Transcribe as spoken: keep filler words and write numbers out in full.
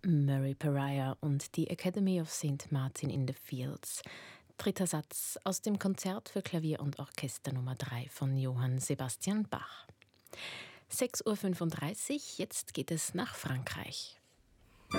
Murray Pariah und die Academy of Saint Martin in the Fields. Dritter Satz aus dem Konzert für Klavier und Orchester Nummer drei von Johann Sebastian Bach. sechs Uhr fünfunddreißig, jetzt geht es nach Frankreich.